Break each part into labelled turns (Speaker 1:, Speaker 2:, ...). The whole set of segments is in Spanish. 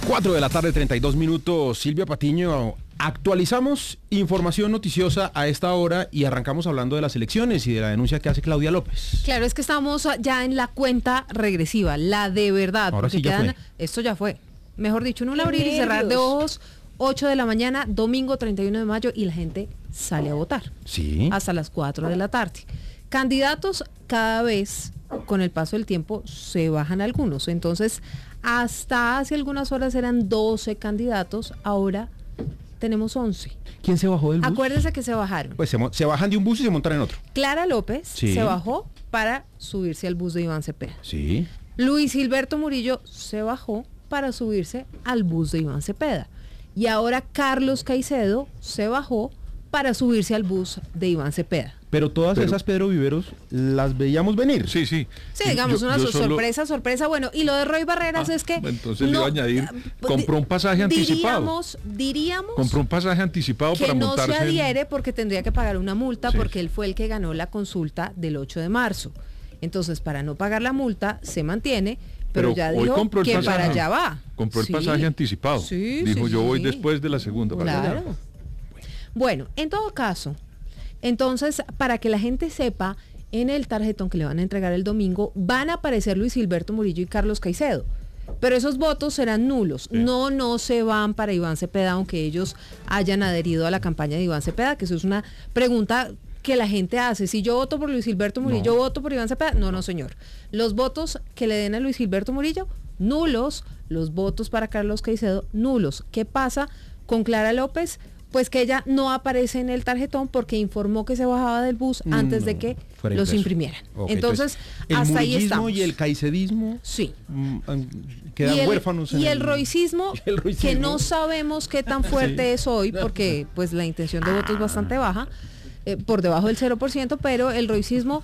Speaker 1: 4 de la tarde, 32 minutos. Silvia Patiño, actualizamos información noticiosa a esta hora y arrancamos hablando de las elecciones y de la denuncia que hace Claudia López.
Speaker 2: Claro, es que estamos ya en la cuenta regresiva, la de verdad.
Speaker 1: Ahora
Speaker 2: porque
Speaker 1: sí ya fue.
Speaker 2: Esto ya fue. Mejor dicho, en un abrir y cerrar de ojos, 8 de la mañana, domingo 31 de mayo, y la gente sale a votar.
Speaker 1: Sí.
Speaker 2: Hasta las 4 de la tarde. Candidatos, cada vez, con el paso del tiempo, se bajan algunos. Entonces, hasta hace algunas horas eran 12 candidatos, ahora tenemos 11.
Speaker 1: ¿Quién se bajó del bus?
Speaker 2: Acuérdense que se bajaron.
Speaker 1: Pues se bajan de un bus y se montan en otro.
Speaker 2: Clara López
Speaker 1: Sí.
Speaker 2: se bajó para subirse al bus de Iván Cepeda.
Speaker 1: Sí.
Speaker 2: Luis Gilberto Murillo se bajó para subirse al bus de Iván Cepeda. Y ahora Carlos Caicedo se bajó para subirse al bus de Iván Cepeda.
Speaker 1: Pero todas esas, Pedro Viveros, las veíamos venir.
Speaker 3: Sí, sí.
Speaker 2: Sí, digamos, una sorpresa. Bueno, y lo de Roy Barreras es que...
Speaker 3: Entonces le iba a añadir, compró un pasaje anticipado.
Speaker 2: Diríamos
Speaker 3: compró un pasaje anticipado
Speaker 2: que
Speaker 3: para
Speaker 2: no
Speaker 3: montarse
Speaker 2: se adhiere porque tendría que pagar una multa,
Speaker 3: Sí.
Speaker 2: porque él fue el que ganó la consulta del 8 de marzo. Entonces, para no pagar la multa, se mantiene, pero ya
Speaker 3: hoy
Speaker 2: dijo
Speaker 3: compró el
Speaker 2: que
Speaker 3: pasaje,
Speaker 2: para allá va.
Speaker 3: Compró el
Speaker 2: Sí.
Speaker 3: pasaje anticipado.
Speaker 2: Sí,
Speaker 3: Dijo,
Speaker 2: sí,
Speaker 3: yo voy
Speaker 2: sí.
Speaker 3: después de la segunda. para allá.
Speaker 2: Claro. Bueno, en todo caso, entonces, para que la gente sepa, en el tarjetón que le van a entregar el domingo, van a aparecer Luis Gilberto Murillo y Carlos Caicedo. Pero esos votos serán nulos.
Speaker 3: Sí.
Speaker 2: No se van para Iván Cepeda, aunque ellos hayan adherido a la campaña de Iván Cepeda, que eso es una pregunta que la gente hace. Si yo voto por Luis Gilberto Murillo, ¿yo voto por Iván Cepeda? No, señor. Los votos que le den a Luis Gilberto Murillo, nulos. Los votos para Carlos Caicedo, nulos. ¿Qué pasa con Clara López? Pues que ella no aparece en el tarjetón porque informó que se bajaba del bus antes de que los imprimieran.
Speaker 1: Ok,
Speaker 2: Entonces,
Speaker 1: el
Speaker 2: hasta ahí
Speaker 1: murillismo
Speaker 2: estamos.
Speaker 1: y el caicedismo
Speaker 2: Sí.
Speaker 1: quedan huérfanos.
Speaker 2: Y el roicismo,
Speaker 1: y el roicismo,
Speaker 2: que no sabemos qué tan fuerte es hoy, porque pues la intención de voto es bastante baja, por debajo del 0%, pero el roicismo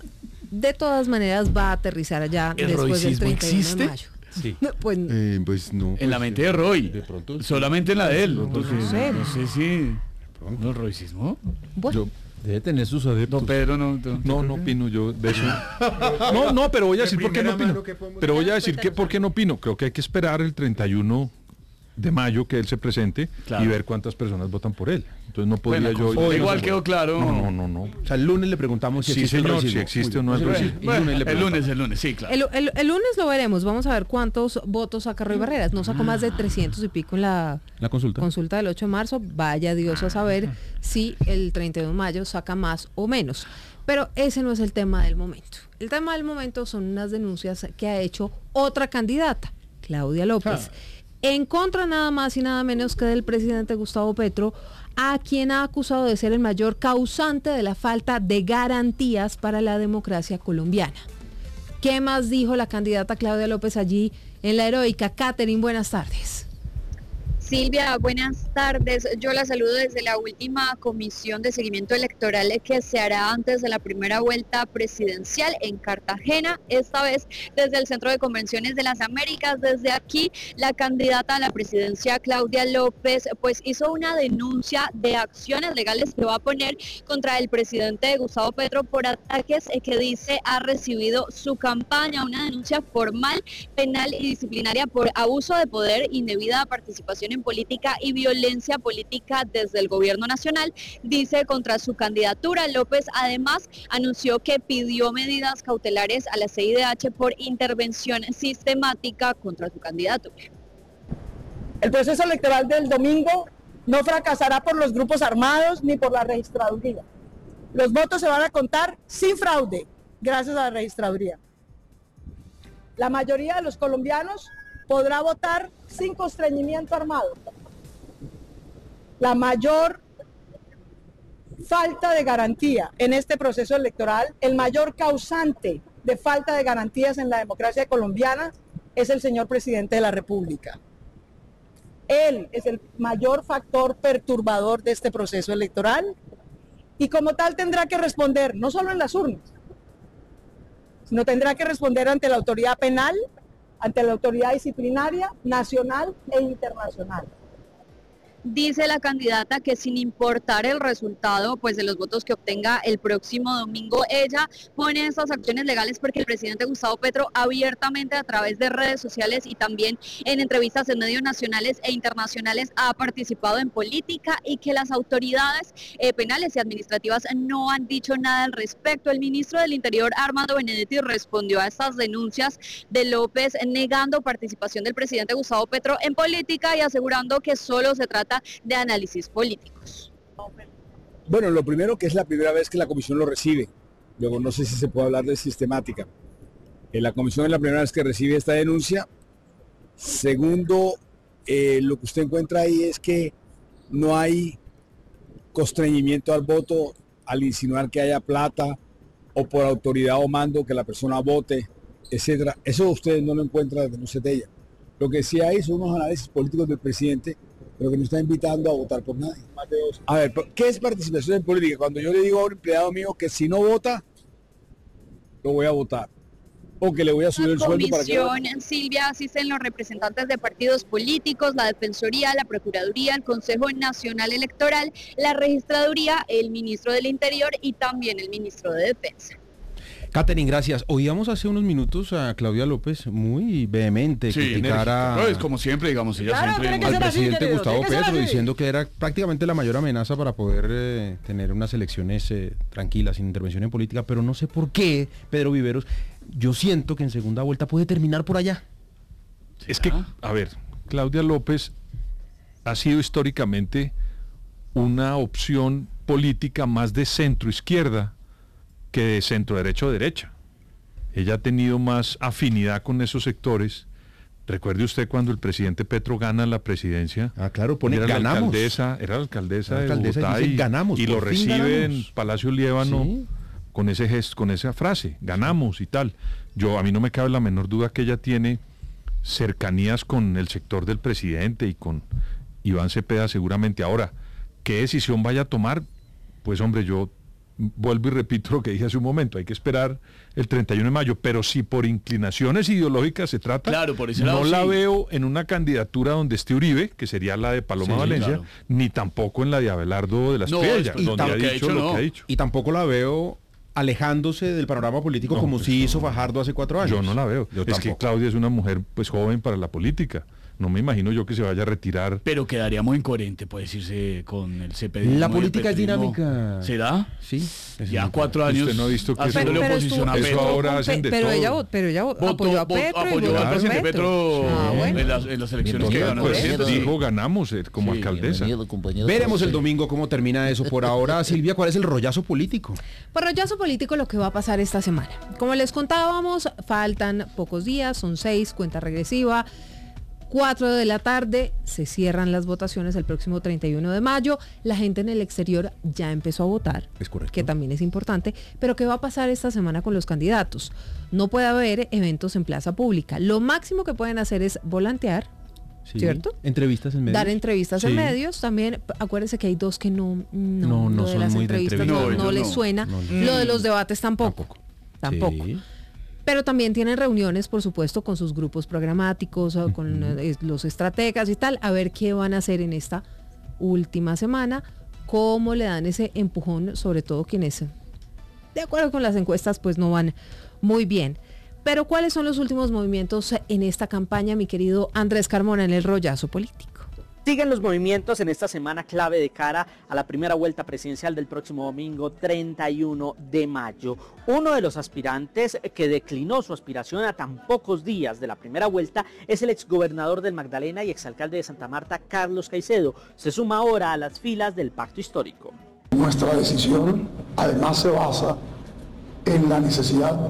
Speaker 2: de todas maneras va a aterrizar allá
Speaker 4: ¿El
Speaker 2: después del
Speaker 4: roicismo
Speaker 2: 31
Speaker 4: existe?
Speaker 2: de mayo.
Speaker 1: Sí.
Speaker 2: Pues,
Speaker 1: Pues no.
Speaker 4: En la mente de Roy.
Speaker 1: De pronto sí.
Speaker 4: Solamente en la de él.
Speaker 1: pronto
Speaker 4: Porque
Speaker 2: no sé.
Speaker 4: no sé si... ¿No el roicismo?
Speaker 2: bueno,
Speaker 1: Debe tener sus adeptos.
Speaker 4: Don Pedro no...
Speaker 3: No opino yo de eso. No, pero voy a decir por qué no opino. Pero voy a decir que por qué no opino. Creo que hay que esperar el 31 de mayo que él se presente
Speaker 4: Claro.
Speaker 3: y ver cuántas personas votan por él. Entonces no podría
Speaker 4: Bueno,
Speaker 3: yo...
Speaker 4: igual quedó claro.
Speaker 3: No.
Speaker 1: O sea, el lunes le preguntamos si
Speaker 3: Sí,
Speaker 1: existe el
Speaker 3: señor,
Speaker 1: roicismo.
Speaker 3: si existe
Speaker 1: Muy
Speaker 3: o no
Speaker 1: bien.
Speaker 3: es roicismo.
Speaker 4: Bueno,
Speaker 1: le
Speaker 4: el
Speaker 1: preguntamos.
Speaker 4: lunes, sí, claro.
Speaker 2: el lunes lo veremos. Vamos a ver cuántos votos saca Roy Barreras. No sacó más de 300 y pico en la
Speaker 1: La consulta.
Speaker 2: del 8 de marzo. Vaya Dios a saber si el 31 de mayo saca más o menos. Pero ese no es el tema del momento. El tema del momento son unas denuncias que ha hecho otra candidata, Claudia López, en contra nada más y nada menos que del presidente Gustavo Petro, a quien ha acusado de ser el mayor causante de la falta de garantías para la democracia colombiana. ¿Qué más dijo la candidata Claudia López allí en la heroica? Catherine, buenas tardes.
Speaker 5: Silvia, buenas tardes. Yo la saludo desde la última comisión de seguimiento electoral que se hará antes de la primera vuelta presidencial en Cartagena, esta vez desde el Centro de Convenciones de las Américas. Desde aquí, la candidata a la presidencia, Claudia López, pues hizo una denuncia de acciones legales que va a poner contra el presidente Gustavo Petro por ataques que dice ha recibido su campaña, una denuncia formal, penal y disciplinaria por abuso de poder, indebida participación en política y violencia política desde el gobierno nacional, dice contra su candidatura. López además anunció que pidió medidas cautelares a la CIDH por intervención sistemática contra su candidatura.
Speaker 6: El proceso electoral del domingo no fracasará por los grupos armados ni por la registraduría. Los votos se van a contar sin fraude, gracias a la registraduría. La mayoría de los colombianos podrá votar sin constreñimiento armado. La mayor falta de garantía en este proceso electoral, el mayor causante de falta de garantías en la democracia colombiana es el señor presidente de la República. Él es el mayor factor perturbador de este proceso electoral y como tal tendrá que responder no solo en las urnas, sino tendrá que responder ante la autoridad penal, ante la autoridad disciplinaria nacional e internacional.
Speaker 5: dice la candidata que sin importar el resultado pues de los votos que obtenga el próximo domingo, ella pone estas acciones legales porque el presidente Gustavo Petro abiertamente a través de redes sociales y también en entrevistas en medios nacionales e internacionales ha participado en política y que las autoridades penales y administrativas no han dicho nada al respecto. El ministro del Interior, Armando Benedetti, respondió a estas denuncias de López negando participación del presidente Gustavo Petro en política y asegurando que solo se trata de análisis políticos.
Speaker 7: Bueno, lo primero que es la primera vez que la comisión lo recibe. Luego no sé si se puede hablar de sistemática. La comisión es la primera vez que recibe esta denuncia. Segundo, lo que usted encuentra ahí es que no hay constreñimiento al voto al insinuar que haya plata o por autoridad o mando que la persona vote, etcétera. Eso ustedes no lo encuentran en las denuncias de ella. Lo que sí hay son unos análisis políticos del presidente, pero que no está invitando a votar por nadie. A ver, ¿qué es participación en política? Cuando yo le digo a un empleado mío que si no vota, lo voy a votar. O que le voy a subir el sueldo para que vote.
Speaker 5: Silvia, asisten los representantes de partidos políticos, la Defensoría, la Procuraduría, el Consejo Nacional Electoral, la Registraduría, el Ministro del Interior y también el Ministro de Defensa.
Speaker 1: Catherine, gracias. Oíamos hace unos minutos a Claudia López muy vehemente criticar
Speaker 4: pues, como siempre, digamos, ella siempre
Speaker 1: al presidente Gustavo Petro, diciendo que era prácticamente la mayor amenaza para poder tener unas elecciones tranquilas, sin intervención en política, pero no sé por qué, Pedro Viveros, yo siento que en segunda vuelta puede terminar por allá.
Speaker 3: Es que, a ver, Claudia López ha sido históricamente una opción política más de centro-izquierda que de centro-derecha o derecha. Ella ha tenido más afinidad con esos sectores. Recuerde usted cuando el presidente Petro gana la presidencia.
Speaker 1: Ah, claro, pone
Speaker 3: era
Speaker 1: ganamos.
Speaker 3: Era la alcaldesa de Bogotá
Speaker 1: y ganamos.
Speaker 3: Y lo recibe
Speaker 1: ganamos.
Speaker 3: en Palacio Liébano, ¿sí?, con ese gesto, con esa frase, ganamos y tal. A mí no me cabe la menor duda que ella tiene cercanías con el sector del presidente y con Iván Cepeda seguramente. Ahora, ¿qué decisión vaya a tomar? Pues hombre, yo vuelvo y repito lo que dije hace un momento, hay que esperar el 31 de mayo, pero si por inclinaciones ideológicas se trata,
Speaker 4: claro, por ese lado,
Speaker 3: no la
Speaker 4: sí
Speaker 3: veo en una candidatura donde esté Uribe, que sería la de Paloma Valencia, claro, ni tampoco en la de Abelardo de las Piedras, donde ha dicho lo que ha dicho.
Speaker 1: Y tampoco la veo alejándose del panorama político como pues sí hizo Fajardo hace 4 años.
Speaker 3: Yo no la veo. Es que Claudia es una mujer pues joven para la política. No me imagino yo que se vaya a retirar.
Speaker 4: Pero quedaría muy incoherente, puedes irse con el CPD.
Speaker 1: La política es dinámica.
Speaker 4: ¿Será?
Speaker 1: Sí.
Speaker 4: Ya 4 años.
Speaker 3: Usted no ha visto que
Speaker 4: haciéndole oposición a Petro.
Speaker 3: Eso ahora hacen de todo.
Speaker 2: Pero ella apoyó a Petro.
Speaker 4: Apoyó al presidente Petro en las elecciones que ganó.
Speaker 3: Pues, dijo ganamos como alcaldesa.
Speaker 1: Veremos el domingo cómo termina eso. Por ahora, Silvia, ¿cuál es el rollazo político?
Speaker 2: Por rollazo político lo que va a pasar esta semana. Como les contábamos, faltan pocos días, son 6, cuenta regresiva. 4 de la tarde se cierran las votaciones el próximo 31 de mayo. La gente en el exterior ya empezó a votar,
Speaker 1: es correcto,
Speaker 2: que también es importante. Pero ¿qué va a pasar esta semana con los candidatos? No puede haber eventos en plaza pública. Lo máximo que pueden hacer es volantear,
Speaker 1: sí,
Speaker 2: ¿cierto?
Speaker 1: Entrevistas en medios.
Speaker 2: Dar entrevistas en medios. También acuérdense que hay 2 que no
Speaker 1: son
Speaker 2: las
Speaker 1: muy
Speaker 2: entrevistas,
Speaker 1: de entrevistas.
Speaker 2: no les suena. Lo de los debates tampoco. Sí. Pero también tienen reuniones, por supuesto, con sus grupos programáticos, con los estrategas y tal, a ver qué van a hacer en esta última semana, cómo le dan ese empujón, sobre todo quienes, de acuerdo con las encuestas, pues no van muy bien. Pero ¿cuáles son los últimos movimientos en esta campaña, mi querido Andrés Carmona, en el rollazo político?
Speaker 8: Siguen los movimientos en esta semana clave de cara a la primera vuelta presidencial del próximo domingo 31 de mayo. Uno de los aspirantes que declinó su aspiración a tan pocos días de la primera vuelta es el exgobernador del Magdalena y exalcalde de Santa Marta, Carlos Caicedo. Se suma ahora a las filas del pacto histórico.
Speaker 9: Nuestra decisión además se basa en la necesidad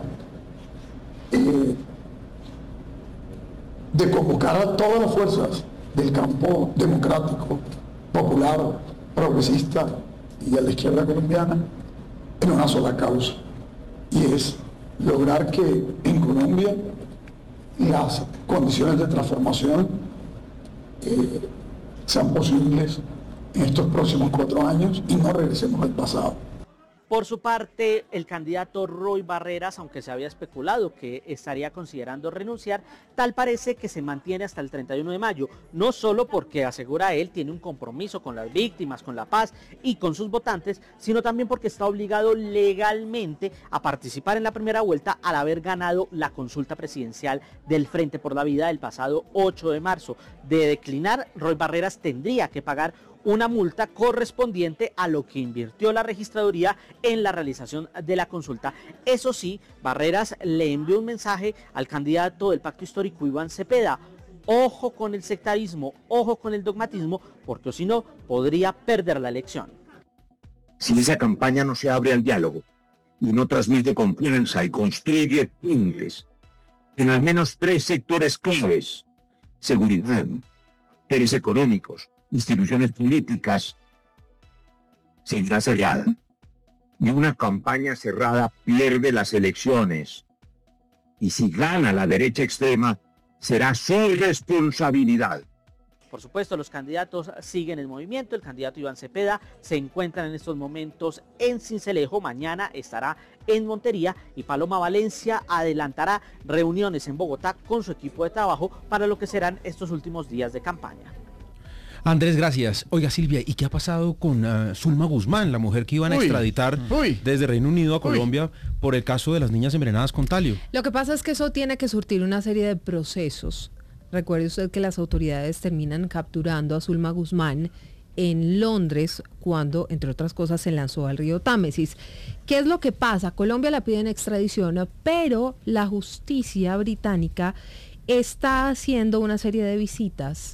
Speaker 9: de convocar a todas las fuerzas del campo democrático, popular, progresista y a la izquierda colombiana en una sola causa, y es lograr que en Colombia las condiciones de transformación sean posibles en estos próximos 4 años y no regresemos al pasado.
Speaker 8: Por su parte, el candidato Roy Barreras, aunque se había especulado que estaría considerando renunciar, tal parece que se mantiene hasta el 31 de mayo, no solo porque, asegura él, tiene un compromiso con las víctimas, con la paz y con sus votantes, sino también porque está obligado legalmente a participar en la primera vuelta al haber ganado la consulta presidencial del Frente por la Vida el pasado 8 de marzo. De declinar, Roy Barreras tendría que pagar una multa correspondiente a lo que invirtió la registraduría en la realización de la consulta. Eso sí, Barreras le envió un mensaje al candidato del Pacto Histórico, Iván Cepeda: ojo con el sectarismo, ojo con el dogmatismo, porque si no, podría perder la elección.
Speaker 10: Si esa campaña no se abre al diálogo y no transmite confianza y construye puentes en al menos 3 sectores claves: seguridad, seres económicos, instituciones políticas, seguirá cerrada. Y una campaña cerrada pierde las elecciones. Y si gana la derecha extrema, será su responsabilidad.
Speaker 8: Por supuesto, los candidatos siguen el movimiento. El candidato Iván Cepeda se encuentra en estos momentos en Sincelejo, mañana estará en Montería y Paloma Valencia adelantará reuniones en Bogotá con su equipo de trabajo para lo que serán estos últimos días de campaña.
Speaker 1: Andrés, gracias. Oiga, Silvia, ¿y qué ha pasado con Zulma Guzmán, la mujer que iban a extraditar desde Reino Unido a Colombia por el caso de las niñas envenenadas con talio?
Speaker 2: Lo que pasa es que eso tiene que surtir una serie de procesos. Recuerde usted que las autoridades terminan capturando a Zulma Guzmán en Londres cuando, entre otras cosas, se lanzó al río Támesis. ¿Qué es lo que pasa? Colombia la pide en extradición, pero la justicia británica está haciendo una serie de visitas